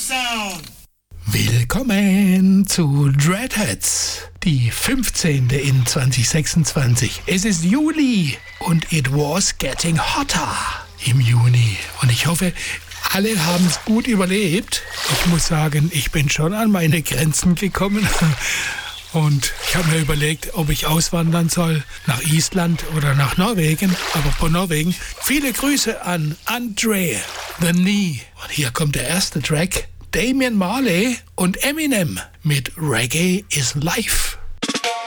sound. Willkommen zu Dreadheads, die 15. in 2026. Es ist Juli und it was getting hotter im Juni. Und ich hoffe, alle haben es gut überlebt. Ich muss sagen, ich bin schon an meine Grenzen gekommen. Und ich habe mir überlegt, ob ich auswandern soll nach Island oder nach Norwegen. Aber von Norwegen. Viele Grüße an Andre The Knee. Und hier kommt der erste Track. Damian Marley und Eminem mit Reggae is Life.